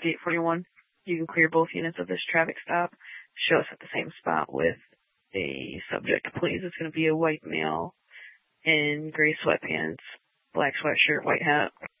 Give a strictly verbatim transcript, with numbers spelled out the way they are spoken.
fifty-eight forty-one. You can clear both units of this traffic stop. Show us at the same spot with a subject, please. It's going to be a white male in gray sweatpants, black sweatshirt, white hat.